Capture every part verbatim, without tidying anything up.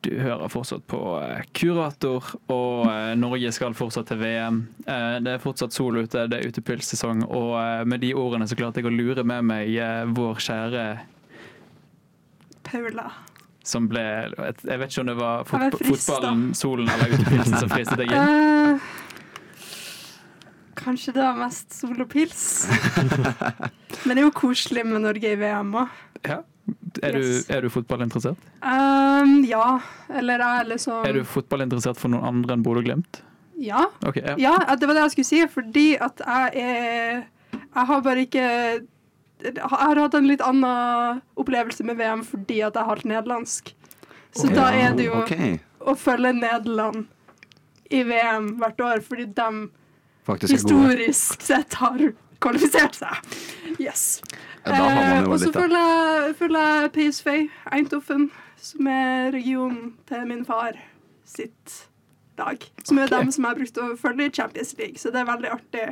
Du hører fortsatt på Kurator, og Norge skal fortsatt til V M. Det er fortsatt sol ute, det er utepilssesong, og med de ordene så klarte jeg å lure med meg vår kjære Paula. Som ble, jeg vet ikke om det var fot fotballen, solen eller utepilsen som fristet deg inn. Uh, kanskje det var mest sol og pils. Men det er jo koselig med Norge i V M også. Ja. Er, yes. du, er du fotballinteressert? Um, ja, eller jeg er liksom... Er du fotballinteressert for noen andre enn Bodø/Glimt? Ja. Okay, ja. Ja, det var det jeg skulle si, fordi at jeg er... Jeg har bare ikke... Jeg har hatt en litt annen opplevelse med V M fordi at jeg har halvt nederlandsk. Så oh, da er det jo okay. Å følge Nederland i V M hvert år, fordi de Faktisk historisk sett har kvalifisert seg. Yes. Ja, eh, og så følger jeg, følger jeg P S V, Eindhoven, som er regionen til min far sitt lag. Som er okay. dem som jeg har brukt å følge i Champions League, så det er veldig artig.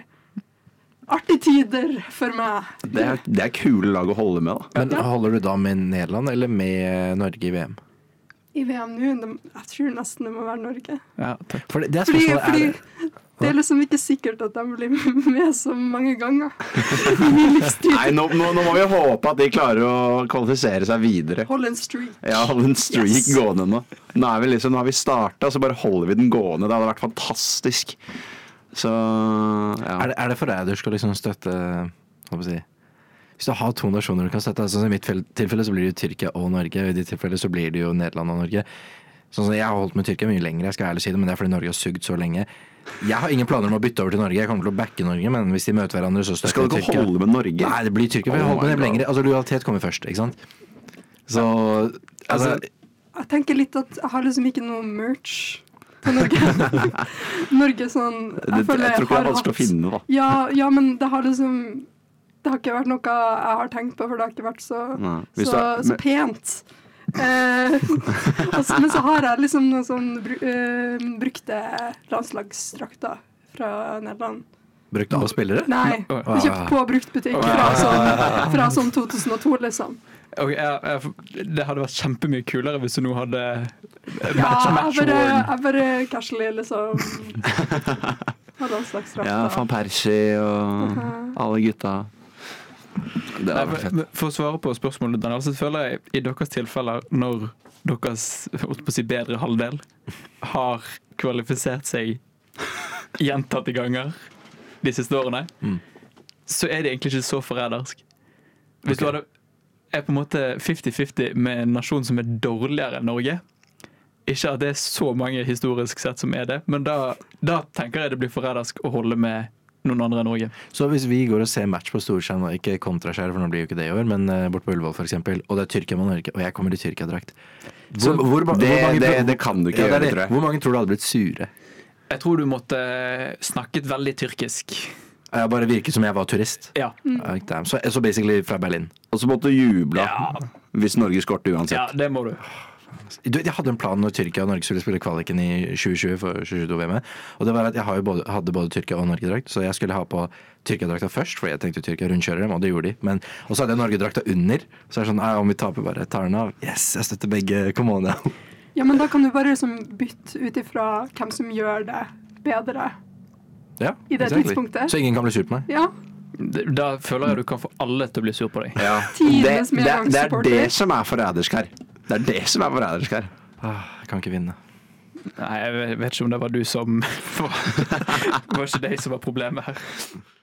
Artige tider for meg. Det er, det er kule lag å holde med, da. Men ja. Holder du da med Nederland eller med Norge i V M? I V M nå, jeg tror nesten det må være Norge. Ja, for det, det er fordi, er fordi det, det er liksom ikke sikkert at de blir med så mange ganger i min livstid. Nei, nå, nå, nå må vi håpe at de klarer å kvalifisere seg videre. Hold en streak. Ja, hold en streak yes. gående nå. Nå er vi liksom, nå har vi startet, så bare holder vi den gående. Det hadde vært fantastisk. Så, ja. Er det, er det for deg du skal liksom støtte, hva skal jeg si, hvis du har to nasjoner du kan støtte, altså i mitt tilfelle så blir det jo Tyrkia og Norge, og i ditt tilfelle så blir det jo Nederland og Norge. Sånn at jeg har holdt med Tyrkia mye lenger, jeg skal ærlig si det, men det er fordi Norge har sugd så lenge. Jeg har ingen planer om å bytte over til Norge, jeg kommer til å backe Norge, men hvis de møter hverandre så støtter jeg Tyrkia. Skal du ikke holde med Norge? Nei, det blir Tyrkia, for jeg har holdt med dem lenger. Altså lojalitet kommer først, ikke sant? Så, altså... Jeg tenker litt at jeg har liksom ikke noe merch på Norge. Norge sånn, jeg det, føler jeg, jeg tror ikke har det er vanskelig hatt... å finne, da. Ja, ja, men det har liksom... Det har ikke vært noe jeg har tenkt på, for det har ikke vært så, så, er, så pent. Eh, altså, men så har jeg liksom noen sånn bru, uh, brukte landslagsdrakter fra Nederland. Brukte alle spillere? Nei, jeg kjøpte på bruktbutikk fra sånn, fra sånn to tusen og to, liksom. Okay, jeg, jeg, det hadde vært kjempemye kulere hvis du nå hadde match, ja, match jeg bare, jeg bare casually liksom har landslagsdrakter. Ja, Van Persie og uh-huh. alle gutta. Nei, for, for å svare på spørsmålet, Daniel, så føler jeg i deres tilfeller, når deres på å si, bedre halvdel har kvalifisert seg gjentatte ganger de siste årene, mm. så er det egentlig ikke så forrædersk. Hvis okay. du hadde, er på en måte femti femti med en nasjon som er dårligere enn Norge, ikke at det er så mange historisk sett som er det, men da, da tenker jeg det blir forrædersk å holde med noen andre enn Norge. Så hvis vi går og ser match på storskjerm, og ikke kontraskjær, for nå blir jo ikke det i år, men uh, bort på Ullevål for eksempel, og det er Tyrkia med Norge, og jeg kommer i Tyrkia-drakt. Hvor, hvor, hvor, det, hvor mange, det, det kan du ikke ja, gjøre, tror jeg. Hvor mange tror du hadde blitt sure? Jeg tror du måtte snakket veldig tyrkisk. Jeg bare virket som jeg var turist. Ja. Mm. Så, så basically fra Berlin. Og så måtte du juble ja. hvis Norge skorte uansett. Ja, det må du. Du, jeg hadde en plan når Tyrkia og Norge skulle spille kvaliken i tjue tjue for tjue tjue-V M, og det var at jeg har jo både, hadde både Tyrkia og Norge-drakt, så jeg skulle ha på Tyrkia-drakta først, for jeg tenkte Tyrkia rundkjører dem, og det gjorde de. Men, og så hadde jeg Norge-drakta under, så er det sånn, om vi taper bare, tar den av. Yes, jeg støtter begge, come on now. Ja, men da kan du bare liksom bytte ut ifra hvem som gjør det bedre ja, i det exactly. tidspunktet. Så ingen kan bli sur på meg? Ja. Da føler jeg du kan få alle til å bli sur på deg. Ja. Det, det, det er det som er forrædersk her. Det er det som er forrædersk her. Ah, jeg kan ikke vinne. Nei, jeg vet ikke om det var du som... Det var ikke deg som var problemet her.